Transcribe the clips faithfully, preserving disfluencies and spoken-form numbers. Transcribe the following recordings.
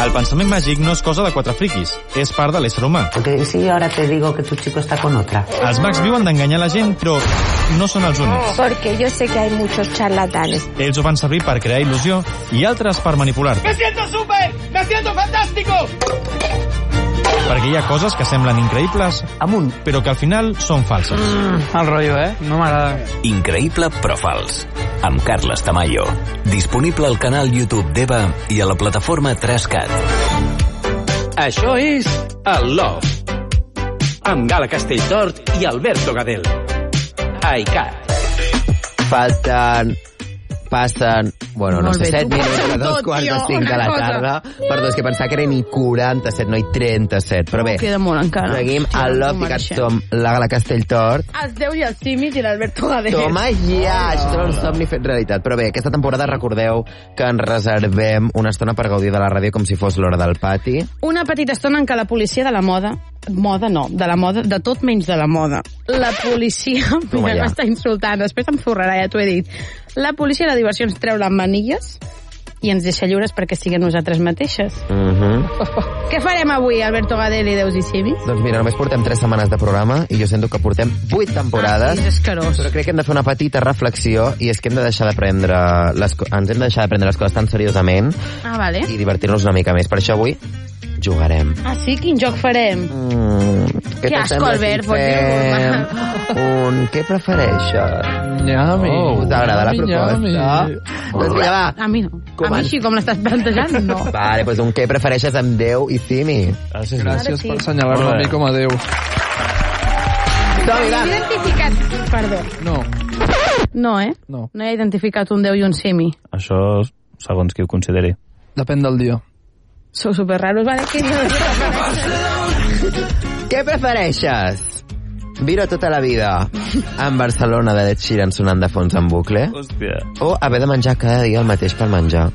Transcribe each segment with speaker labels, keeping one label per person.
Speaker 1: El pensament màgic no és cosa de quatre friquis, és part de l'ésser humà.
Speaker 2: Porque si ahora te digo que tu chico está con otra.
Speaker 1: Els mags viuen d'enganyar la gent, però no són els únics.
Speaker 3: Porque yo sé que hay muchos charlatanes.
Speaker 1: Ells ho fan servir per crear il·lusió i altres per manipular.
Speaker 4: ¡Me siento súper! ¡Me siento fantástico!
Speaker 1: Perquè hi ha coses que semblen increïbles amunt, però que al final són falses.
Speaker 5: Mm, el rotllo, eh? No m'agrada.
Speaker 6: Increïble però fals. Amb Carles Tamayo. Disponible al canal YouTube d'Eva i a la plataforma tres cat.
Speaker 7: Això és el Love. Amb Gala Castelltort i Alberto Gadel. Ai, cat.
Speaker 8: Falten... Passen, bueno, no
Speaker 9: Molt
Speaker 8: sé,
Speaker 9: bé,
Speaker 8: set
Speaker 9: tu
Speaker 8: minuts a dos
Speaker 9: tot,
Speaker 8: quarts de
Speaker 9: tio,
Speaker 8: cinc de la
Speaker 9: una cosa.
Speaker 8: tarda. Perdó, és que pensava que eren i quaranta-set, no i trenta-set. Però bé,
Speaker 9: Queda molt encara.
Speaker 8: seguim
Speaker 9: Hòstia,
Speaker 8: al
Speaker 9: no
Speaker 8: Love
Speaker 9: ho
Speaker 8: Picat
Speaker 9: mereixem.
Speaker 8: som la Gala Castelltort.
Speaker 9: Els Déus i els Simis i l'Alberto Gadel.
Speaker 8: Toma ja, això és un somni fet realitat. Però bé, aquesta temporada recordeu que ens reservem una estona per gaudir de la ràdio com si fos l'hora del pati.
Speaker 9: Una petita estona en què la policia de la moda, moda no, de la moda, de tot menys de la moda. La policia,
Speaker 8: Toma
Speaker 9: mira,
Speaker 8: ja.
Speaker 9: m'està insultant, després em forrarà, ja t'ho he dit. La policia de la diversió ens treu les manilles i ens deixa lliures perquè siguem nosaltres mateixes.
Speaker 8: Uh -huh.
Speaker 9: Què farem avui, Alberto Gadel i Déus i Simis?
Speaker 8: Doncs mira, només portem tres setmanes de programa i jo sento que portem vuit temporades.
Speaker 9: Ah, sí, és escarós.
Speaker 8: Però crec que hem de fer una petita reflexió i és que hem de deixar de prendre les, co- ens hem de deixar de prendre les coses tan seriosament
Speaker 9: Ah, vale.
Speaker 8: i divertir-nos una mica més. Per això avui jugarem.
Speaker 9: Ah, sí? Quin joc farem?
Speaker 8: Mm,
Speaker 9: Que
Speaker 8: te
Speaker 9: asco,
Speaker 8: sembla si
Speaker 9: Albert, pots
Speaker 8: fem
Speaker 9: dir-ho.
Speaker 8: un... Què prefereixes?
Speaker 5: Nyami.
Speaker 8: Oh, us agrada la
Speaker 5: Nyami,
Speaker 8: proposta?
Speaker 5: nyami.
Speaker 8: Doncs mira, va.
Speaker 9: A mi no. A mi així com l'estàs plantejant, no.
Speaker 8: Vale, doncs un què prefereixes amb Déu i Simi.
Speaker 5: Gràcies
Speaker 9: Ara sí.
Speaker 5: per assenyalar-me a mi com a Déu.
Speaker 8: Som-hi, va.
Speaker 9: No he identificat... Perdó.
Speaker 5: No.
Speaker 9: No, eh?
Speaker 5: No.
Speaker 9: No he identificat un Déu i un Simi.
Speaker 1: Això, segons qui ho consideri.
Speaker 5: Depèn del dia.
Speaker 9: Sou superraros, vale? Que
Speaker 8: Què prefereixes? Viure tota la vida en Barcelona de Ed Sheeran sonant de fons en bucle?
Speaker 1: Hòstia.
Speaker 8: O haver de menjar cada dia el mateix per menjar?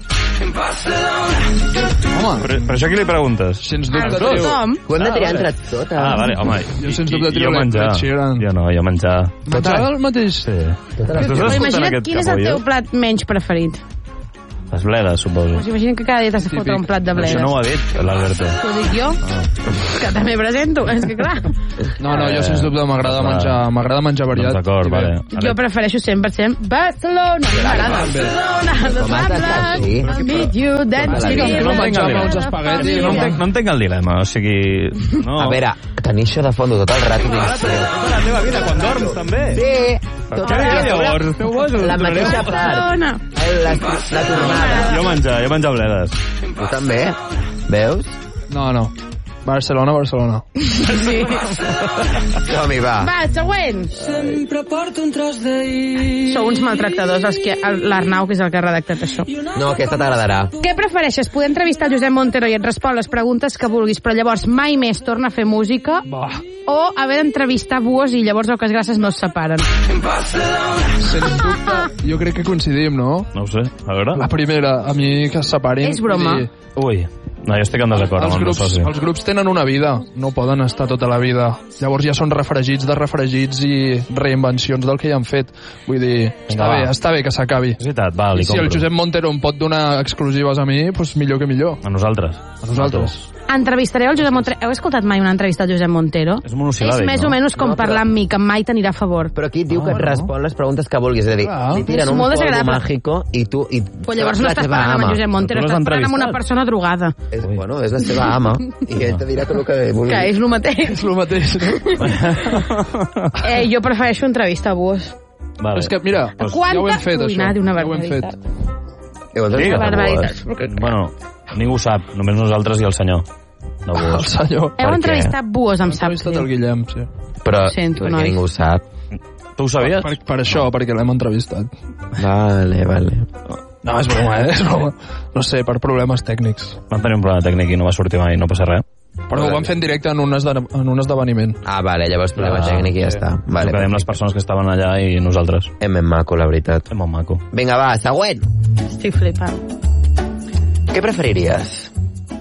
Speaker 5: Home,
Speaker 1: Però, però això qui li preguntes?
Speaker 5: sens dubte
Speaker 9: A
Speaker 5: trio.
Speaker 9: tothom.
Speaker 8: Ho hem de
Speaker 1: Ah,
Speaker 8: triar
Speaker 1: vale.
Speaker 8: entre totes.
Speaker 1: Ah, vale, home.
Speaker 5: Jo sens dubte
Speaker 1: i- i-
Speaker 5: trio
Speaker 1: jo
Speaker 5: l'Ed
Speaker 1: menjar.
Speaker 5: Sheeran.
Speaker 1: Jo no, jo menjar.
Speaker 5: Menjar el mateix?
Speaker 1: Sí. Tu estàs
Speaker 9: Però
Speaker 1: escoltant
Speaker 9: imagina't
Speaker 1: aquest
Speaker 9: quin és el
Speaker 1: capullo?
Speaker 9: teu plat menys preferit.
Speaker 1: Les bledes, suposo.
Speaker 9: Pues imagina't que cada dia t'has de fotre un plat de bledes.
Speaker 1: Això no ho ha dit, l'Alberto.
Speaker 9: Ho dic jo, que també presento, és que clar.
Speaker 5: No, no, jo sens dubte m'agrada
Speaker 1: Va.
Speaker 5: menjar, m'agrada menjar variat.
Speaker 1: Doncs d'acord,
Speaker 5: I bé.
Speaker 1: vale.
Speaker 9: Jo prefereixo cent per cent Barcelona. M'agrada Barcelona, los
Speaker 8: Com has d'estar així?
Speaker 9: Rambles, meet you, dance
Speaker 8: Sí,
Speaker 5: Sí,
Speaker 9: together.
Speaker 5: no
Speaker 1: entenc
Speaker 5: menjar
Speaker 1: el
Speaker 5: uns
Speaker 1: dilema.
Speaker 5: espaguetis.
Speaker 1: No entenc, no entenc el dilema, o sigui... No.
Speaker 8: A veure, tenir això de fondo tot el rato dins seu.
Speaker 1: Tota la teva vida, quan dorms, també.
Speaker 8: Sí,
Speaker 1: Per
Speaker 8: tot
Speaker 1: què,
Speaker 8: el dia.
Speaker 1: llavors?
Speaker 8: La mateixa part.
Speaker 9: Barcelona.
Speaker 8: La, la tornada.
Speaker 1: Jo menjar, jo menjar bledes.
Speaker 8: Tu també? Veus?
Speaker 5: No, no. Barcelona, Barcelona.
Speaker 9: Sí.
Speaker 8: Som-hi, va.
Speaker 9: Va, següent.
Speaker 4: Sempre porto un tros d'ahir.
Speaker 9: Sou uns maltractadors, els que l'Arnau, que és el que ha redactat això.
Speaker 8: No, aquesta t'agradarà.
Speaker 9: Què prefereixes? Poder entrevistar el Josep Montero i et respon les preguntes que vulguis, però llavors mai més torna a fer música,
Speaker 5: Va.
Speaker 9: o haver d'entrevistar buos i llavors Oques Grasses no es separen?
Speaker 5: Sens dubte, jo crec que coincidim, no?
Speaker 1: No ho sé, a veure.
Speaker 5: La primera, a mi que es separin.
Speaker 9: És broma.
Speaker 5: vull dir,
Speaker 1: Ui, no, jo estic en desacord
Speaker 5: Els
Speaker 1: amb el meu
Speaker 5: grups,
Speaker 1: soci.
Speaker 5: els grups tenen una vida, no poden estar tota la vida. Llavors ja són refregits de refregits i reinvencions del que ja han fet. Vull dir, està
Speaker 1: va.
Speaker 5: bé, està bé que s'acabi.
Speaker 1: És veritat, va, li
Speaker 5: I si el
Speaker 1: compro.
Speaker 5: Josep Montero em pot donar exclusives a mi, doncs millor que millor.
Speaker 1: A nosaltres.
Speaker 5: A nosaltres.
Speaker 9: Entrevistareu el Josep Montero. Heu escoltat mai una entrevista al Josep Montero?
Speaker 1: És monosil·làbic,
Speaker 9: És més
Speaker 1: no?
Speaker 9: o menys com
Speaker 8: No, però-
Speaker 9: parlar amb mi, que mai t'anirà a favor.
Speaker 8: Però aquí et diu
Speaker 5: Ah,
Speaker 8: que et
Speaker 5: no.
Speaker 8: respon les preguntes que vulguis. És a dir,
Speaker 5: Clar.
Speaker 8: li tiren
Speaker 9: És
Speaker 8: un
Speaker 9: molt
Speaker 8: polvo
Speaker 9: desagradable.
Speaker 8: mágico i tu... I
Speaker 9: Però llavors no
Speaker 8: la
Speaker 9: estàs
Speaker 8: teva
Speaker 9: parlant amb el
Speaker 8: ama.
Speaker 9: Josep Montero,
Speaker 1: Però tu
Speaker 9: estàs
Speaker 1: l'has
Speaker 9: parlant amb una
Speaker 1: entrevistat?
Speaker 9: persona drogada,
Speaker 8: És, bueno, és la seva ama. I ell te dirà tot el que vulgui.
Speaker 9: que és el mateix.
Speaker 5: És el mateix, no?
Speaker 9: Eh, jo prefereixo entrevistar buos.
Speaker 1: Vale.
Speaker 5: És que, mira,
Speaker 1: Pues,
Speaker 9: Quanta...
Speaker 5: ja ho hem fet,
Speaker 9: Ui,
Speaker 5: això.
Speaker 9: anava a dir una
Speaker 5: Ja ho hem fet.
Speaker 9: barbaritat.
Speaker 8: Eh, vols
Speaker 1: Sí,
Speaker 8: dir?
Speaker 1: que
Speaker 9: barbaritat.
Speaker 1: bues. Bueno, ningú ho sap, només nosaltres i el senyor. De
Speaker 5: El
Speaker 1: bues.
Speaker 5: senyor.
Speaker 9: Heu
Speaker 8: què?
Speaker 9: entrevistat buos, em
Speaker 5: Hem
Speaker 9: saps
Speaker 5: entrevistat el
Speaker 9: dir.
Speaker 5: Guillem, sí.
Speaker 8: Però
Speaker 9: Ho sento,
Speaker 8: perquè
Speaker 9: nois.
Speaker 8: ningú ho sap.
Speaker 1: Tu ho sabies?
Speaker 5: Per, per això, perquè l'hem entrevistat.
Speaker 8: Vale, vale.
Speaker 5: No, és broma, eh? És broma. No sé, per problemes tècnics.
Speaker 1: Vam tenir un problema tècnic i no va sortir mai, no passa res.
Speaker 5: Però ho vam fer en directe en un, esde en un esdeveniment.
Speaker 8: Ah, vale, llavors problema
Speaker 1: Ah,
Speaker 8: tècnic i ja
Speaker 5: sí.
Speaker 8: està.
Speaker 1: Vale,
Speaker 8: Vale,
Speaker 1: quedem les persones que estaven allà i nosaltres.
Speaker 8: Hem ben maco, la veritat.
Speaker 1: És molt maco.
Speaker 8: Vinga, va, següent.
Speaker 9: Estic flipant.
Speaker 8: Què preferiries?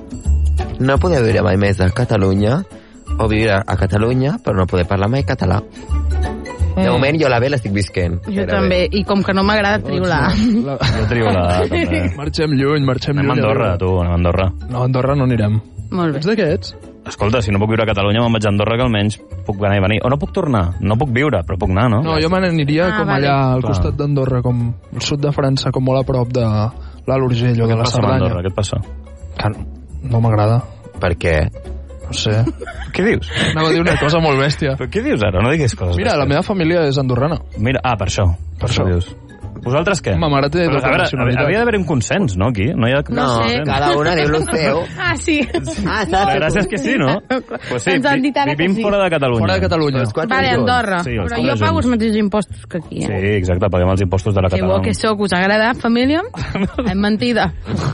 Speaker 8: No poder viure mai més a Catalunya o viure a Catalunya però no poder parlar mai català? De moment jo la B l'estic visquent.
Speaker 9: Jo
Speaker 8: Era
Speaker 9: també,
Speaker 8: bé.
Speaker 9: i com que no m'agrada, trio la A.
Speaker 5: La...
Speaker 1: Jo trio la A, també.
Speaker 5: Marxem lluny, marxem
Speaker 1: Anem a
Speaker 5: lluny.
Speaker 1: Andorra, tu, anem a Andorra.
Speaker 5: No, a Andorra no anirem.
Speaker 9: Molt bé.
Speaker 5: Ets d'aquests?
Speaker 1: Escolta, si no puc viure a Catalunya, me'n vaig a Andorra, que almenys puc anar i venir. O no puc tornar, no puc viure, però puc anar, no?
Speaker 5: No, jo me n'aniria
Speaker 9: Ah,
Speaker 5: com
Speaker 9: vale.
Speaker 5: allà al
Speaker 1: Clar.
Speaker 5: costat d'Andorra, com al sud de França, com molt a prop de l'Alt Urgell o
Speaker 1: Què
Speaker 5: de la
Speaker 1: passa amb Andorra?
Speaker 5: Cerdanya.
Speaker 1: Què et passa?
Speaker 5: Que no, no m'agrada.
Speaker 8: Per què?
Speaker 5: No sé.
Speaker 1: Què dius?
Speaker 5: Anava a dir una cosa molt bèstia.
Speaker 1: Però què dius ara? No diguis coses.
Speaker 5: Mira, la meva família és andorrana.
Speaker 1: Mira, ah, per això.
Speaker 5: Per això.
Speaker 1: dius. Vosaltres què?
Speaker 5: Ma mare té
Speaker 1: Però,
Speaker 5: doble
Speaker 1: a veure,
Speaker 5: nacionalitat.
Speaker 1: havia d'haver un consens, no, aquí? No, hi ha...
Speaker 9: No sé.
Speaker 8: Cada una diu lo seu.
Speaker 9: Ah, sí.
Speaker 8: Ah,
Speaker 1: La
Speaker 8: saps?
Speaker 1: gràcia és que sí, no? Pues sí,
Speaker 9: Ens han dit ara que
Speaker 1: vivim
Speaker 9: sí.
Speaker 1: fora de Catalunya.
Speaker 5: Fora de Catalunya.
Speaker 8: Els quatre
Speaker 9: Vale,
Speaker 8: junts.
Speaker 9: Andorra.
Speaker 1: Sí, els
Speaker 9: Però
Speaker 1: quatre
Speaker 9: jo pago
Speaker 1: junts.
Speaker 9: els mateixos impostos que aquí,
Speaker 1: Sí,
Speaker 9: eh?
Speaker 1: exacte, paguem els impostos de la
Speaker 9: Que bo
Speaker 1: catalana.
Speaker 9: que sóc, us agrada, família? És mentida.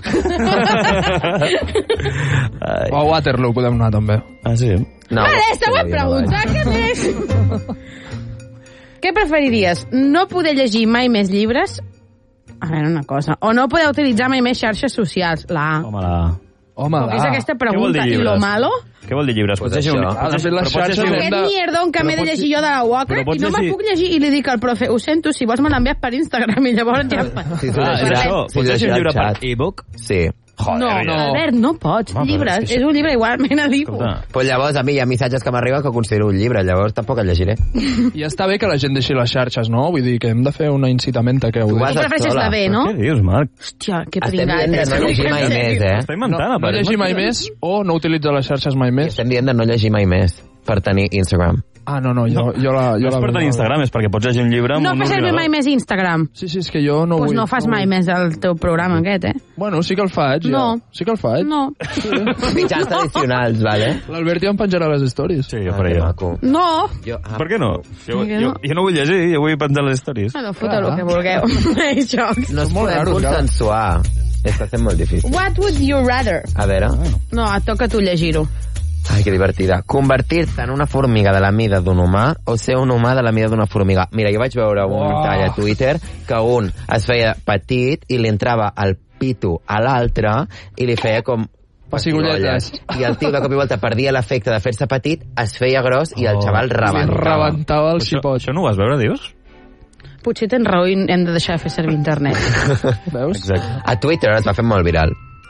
Speaker 1: Ai.
Speaker 5: O a Waterloo podem anar, també.
Speaker 1: Ah, sí?
Speaker 8: No,
Speaker 9: Vale, següent
Speaker 8: jo no vaig.
Speaker 9: pregunta, què més? Què preferiries? No poder llegir mai més llibres? A veure, una cosa. O no poder utilitzar mai més xarxes socials? La A.
Speaker 1: Home, la...
Speaker 5: Home,
Speaker 9: Què és aquesta
Speaker 1: Què vol dir
Speaker 9: pregunta? I
Speaker 1: llibres?
Speaker 9: lo malo?
Speaker 1: Què vol dir llibres?
Speaker 8: Pues
Speaker 1: Pots llegir un-
Speaker 8: això.
Speaker 1: pots
Speaker 5: Ah, de
Speaker 1: llegir-
Speaker 5: fet, les
Speaker 1: però pots
Speaker 5: xarxes
Speaker 1: llegir un-
Speaker 5: hem
Speaker 9: Aquest
Speaker 5: de-
Speaker 9: mierdon que
Speaker 5: però
Speaker 9: m'he de
Speaker 5: pots
Speaker 9: llegir jo de la Walker
Speaker 1: però
Speaker 9: i
Speaker 1: pots
Speaker 9: no me'l
Speaker 1: llegir-
Speaker 9: puc llegir i li dic al profe, ho sento, si vols me l'envies per Instagram i llavors ja...
Speaker 8: Si tu
Speaker 1: Ah, és
Speaker 8: llegiràs-
Speaker 1: això.
Speaker 8: si
Speaker 1: Pots llegir un
Speaker 8: llegiràs
Speaker 1: llibre
Speaker 8: el
Speaker 1: per
Speaker 8: xat.
Speaker 1: e-book?
Speaker 8: Sí.
Speaker 1: Joder,
Speaker 9: No,
Speaker 1: ja.
Speaker 9: no, Albert, no pots.
Speaker 1: Home, però
Speaker 9: Llibres.
Speaker 1: és que
Speaker 9: És
Speaker 1: això-
Speaker 9: un llibre igualment a dir-ho.
Speaker 1: Escolta,
Speaker 8: Pues llavors a mi hi ha missatges que m'arriben que considero un llibre, llavors tampoc el llegiré.
Speaker 5: I està bé que la gent deixi les xarxes, no? Vull dir que hem de fer una incitament a que ho
Speaker 8: Tu vas
Speaker 5: deixi.
Speaker 9: Tu prefereixes
Speaker 8: sola.
Speaker 9: la B, no?
Speaker 1: què dius, Marc?
Speaker 9: Hòstia, que
Speaker 8: Estem
Speaker 9: pringat.
Speaker 8: dient de no llegir mai més, eh?
Speaker 1: Està inventant,
Speaker 5: No, no
Speaker 1: apareix.
Speaker 5: llegir mai més o no utilitzar les xarxes mai
Speaker 8: I
Speaker 5: més.
Speaker 8: estem dient de no llegir mai més per tenir Instagram.
Speaker 5: Ah, no, no, jo, jo la...
Speaker 1: No
Speaker 5: Jo
Speaker 1: és
Speaker 5: la
Speaker 1: per tenir Instagram, és perquè pots llegir un llibre amb
Speaker 9: No
Speaker 1: un
Speaker 9: fas servir
Speaker 1: ordinador.
Speaker 9: mai més Instagram.
Speaker 5: Sí, sí, és que jo no
Speaker 9: Doncs
Speaker 5: vull...
Speaker 9: no fas mai
Speaker 5: vull.
Speaker 9: més el teu programa aquest, eh?
Speaker 5: Bueno, sí que el faig, ja.
Speaker 9: No.
Speaker 5: Sí que el faig.
Speaker 9: No.
Speaker 8: Mitjans tradicionals, vale?
Speaker 5: L'Albert ja em penjarà les stories.
Speaker 1: Sí, jo
Speaker 8: Ah,
Speaker 1: faré
Speaker 8: que
Speaker 1: jo.
Speaker 8: maco.
Speaker 9: No.
Speaker 8: Jo, ah,
Speaker 1: Per què no? Jo,
Speaker 9: Per què
Speaker 1: jo,
Speaker 9: no?
Speaker 1: jo no vull llegir, jo vull penjar les històries.
Speaker 9: Bueno, foteu el que vulgueu. Això.
Speaker 8: no es
Speaker 5: Són molt
Speaker 8: podem
Speaker 5: raros,
Speaker 8: consensuar. Està sent molt difícil.
Speaker 9: What would you rather?
Speaker 8: A veure...
Speaker 9: No, et toca a tu llegir-ho.
Speaker 8: Ai, que divertida. Convertir-te en una formiga de la mida d'un humà o ser un humà de la mida d'una formiga. Mira, jo vaig veure un
Speaker 5: Oh.
Speaker 8: tall a Twitter que un es feia petit i li entrava el pito a l'altre i li feia com
Speaker 5: Pessigolletes.
Speaker 8: I el tio de cop i volta perdia l'efecte de fer-se petit, es feia gros i el
Speaker 1: Oh.
Speaker 8: xaval
Speaker 5: Li
Speaker 8: rebentava.
Speaker 5: rebentava el
Speaker 1: Això,
Speaker 5: xipot.
Speaker 1: això no ho vas veure, dius?
Speaker 9: Potser tens raó i hem de deixar de fer servir internet.
Speaker 5: Veus?
Speaker 1: Exacte.
Speaker 8: A Twitter es va fer molt viral.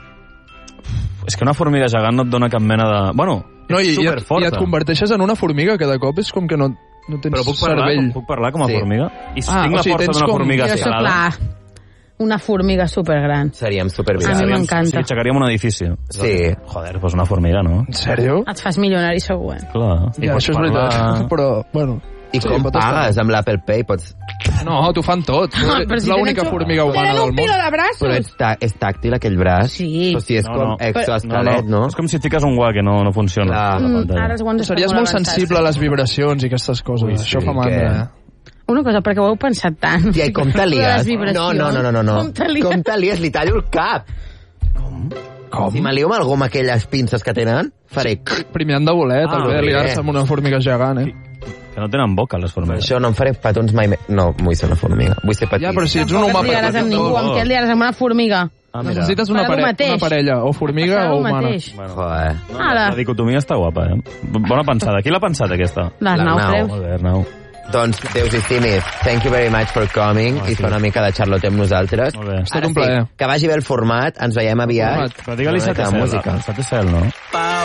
Speaker 1: És que una formiga gegant no et dona cap mena de... Bueno,
Speaker 5: No, i,
Speaker 1: és
Speaker 5: i, et, i
Speaker 1: superforta.
Speaker 5: et converteixes en una formiga, que de cop és com que no, no tens
Speaker 1: Però puc parlar,
Speaker 5: cervell.
Speaker 1: puc parlar com a
Speaker 8: Sí.
Speaker 1: formiga? I
Speaker 5: Ah,
Speaker 1: tinc
Speaker 5: o
Speaker 1: la
Speaker 5: sigui,
Speaker 1: força
Speaker 5: tens
Speaker 1: d'una
Speaker 5: com-
Speaker 1: formiga
Speaker 9: Jo sóc
Speaker 1: escalada.
Speaker 9: la una formiga supergran.
Speaker 8: Seríem
Speaker 9: A
Speaker 8: supervirals.
Speaker 9: mi m'encanta.
Speaker 1: Sí, aixecaríem un edifici.
Speaker 8: Sí.
Speaker 1: Joder, doncs una formiga, no?
Speaker 5: En sèrio?
Speaker 9: Et fas milionari segur, eh?
Speaker 1: Clar. I
Speaker 5: Ja,
Speaker 1: pots
Speaker 5: això és
Speaker 1: parlar-
Speaker 5: veritat. Però, bueno...
Speaker 8: I
Speaker 5: sí,
Speaker 8: com
Speaker 5: pot estar.
Speaker 8: pagues amb l'Apple Pay? Pots...
Speaker 5: No, t'ho fan tot.
Speaker 9: Però
Speaker 5: És
Speaker 9: si
Speaker 5: l'única
Speaker 9: tenen-
Speaker 5: formiga humana
Speaker 9: Tenen
Speaker 5: del
Speaker 9: un
Speaker 5: món.
Speaker 9: pilo de braços.
Speaker 8: Però ets ta és tàctil aquell braç?
Speaker 9: Sí.
Speaker 8: O sigui, és
Speaker 1: No,
Speaker 8: com
Speaker 1: no.
Speaker 8: exoesquelet, no?
Speaker 1: És com si et fiques un guà que no, no funciona.
Speaker 8: Clar.
Speaker 1: a la
Speaker 9: Mm,
Speaker 1: pantalla.
Speaker 9: ara els guants estan
Speaker 5: Series molt
Speaker 9: avançats.
Speaker 5: sensible a les vibracions i aquestes coses.
Speaker 1: Ui,
Speaker 5: Això
Speaker 1: sí,
Speaker 5: fa mandra,
Speaker 8: què?
Speaker 5: eh?
Speaker 9: Una cosa, perquè ho heu pensat tant.
Speaker 8: Tia, i com te
Speaker 9: De
Speaker 8: lies?
Speaker 9: les vibracions.
Speaker 8: No, no, no, no, no. no.
Speaker 9: Com te lies?
Speaker 8: Com te lies? Li tallo el cap.
Speaker 5: Com?
Speaker 8: Si me lio amb algú amb aquelles pinces que tenen, faré...
Speaker 5: Primer han de voler,
Speaker 1: Ah,
Speaker 5: també,
Speaker 8: bé.
Speaker 5: liar-se amb una formiga gegant, eh?
Speaker 1: Que no tenen boca, les
Speaker 8: Per
Speaker 1: formigues.
Speaker 8: això no em faré petons mai més. No, vull ser una formiga. Vull ser petit.
Speaker 5: Ja, però si ets un
Speaker 9: Tampoc
Speaker 5: humà...
Speaker 9: et liaràs amb ningú, amb què et liaràs amb una formiga?
Speaker 1: Ah, mira.
Speaker 5: Necessites una,
Speaker 9: Farà el
Speaker 5: pare
Speaker 9: mateix.
Speaker 5: una parella, o formiga
Speaker 9: Passarà
Speaker 5: o
Speaker 9: el
Speaker 5: humana.
Speaker 9: mateix.
Speaker 1: Bueno,
Speaker 8: Joder.
Speaker 1: no,
Speaker 9: Ala.
Speaker 1: la dicotomia està guapa, eh? Bona pensada. Qui l'ha pensat, aquesta?
Speaker 9: L'Arnau,
Speaker 8: L'Arnau.
Speaker 9: creus?
Speaker 1: Molt bé, Arnau.
Speaker 8: Doncs, Déus i estimis, thank you very much for coming
Speaker 1: Ah,
Speaker 8: i
Speaker 1: sí.
Speaker 8: fer una mica de xarloter amb nosaltres.
Speaker 1: Molt bé.
Speaker 5: Ha estat
Speaker 8: Ara
Speaker 5: un plaer.
Speaker 8: sí, que vagi bé el format, ens veiem aviat.
Speaker 5: Format.
Speaker 1: Però digue-li
Speaker 8: Una mica de
Speaker 1: Satesel,
Speaker 8: música.
Speaker 1: Satesel, no?